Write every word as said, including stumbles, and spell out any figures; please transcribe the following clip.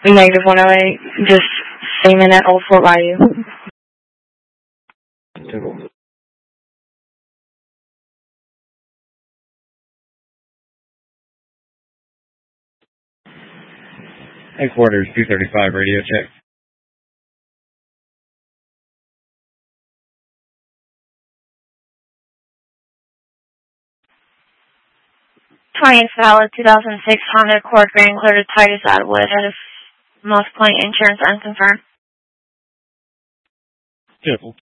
Negative one oh eight, just Seaman at Old Fort Bayou. Headquarters, two thirty-five, radio check. twentieth valid, two thousand six Honda Accord Grand clear to Titus Atwood out of Moss Point Insurance unconfirmed. Careful.